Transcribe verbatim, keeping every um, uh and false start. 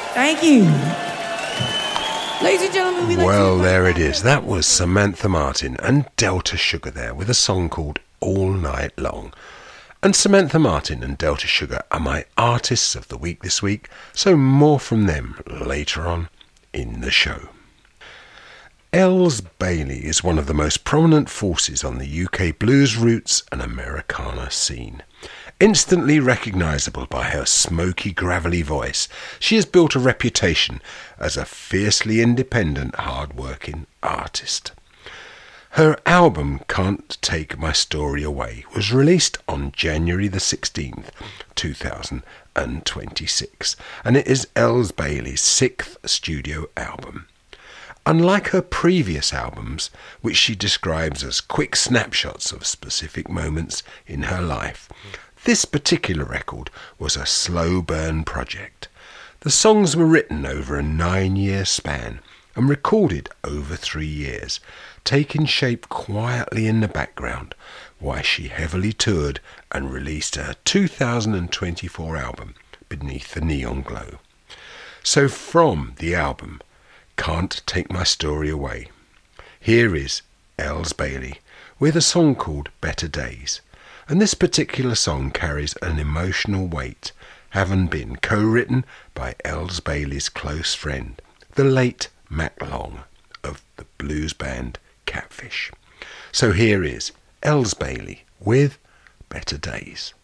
Thank you. Ladies and gentlemen, we like Well, to... there it is. That was Samantha Martin and Delta Sugar there with a song called All Night Long. And Samantha Martin and Delta Sugar are my artists of the week this week, so more from them later on in the show. Els Bailey is one of the most prominent forces on the U K blues roots and Americana scene. Instantly recognisable by her smoky, gravelly voice, she has built a reputation as a fiercely independent, hard-working artist. Her album, Can't Take My Story Away, was released on January the sixteenth, two thousand twenty-six, and it is Els Bailey's sixth studio album. Unlike her previous albums, which she describes as quick snapshots of specific moments in her life, this particular record was a slow burn project. The songs were written over a nine-year span and recorded over three years, taking shape quietly in the background while she heavily toured and released her two thousand twenty-four album, Beneath the Neon Glow. So from the album, Can't Take My Story Away, here is Els Bailey with a song called Better Days. And this particular song carries an emotional weight, having been co-written by Els Bailey's close friend, the late Mac Long of the blues band Catfish. So here is Els Bailey with Better Days.